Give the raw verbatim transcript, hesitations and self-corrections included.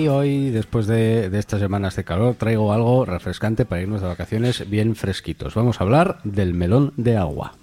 hoy, después de, de estas semanas de calor, traigo algo refrescante para irnos de vacaciones bien fresquitos. Vamos a hablar del melón de agua.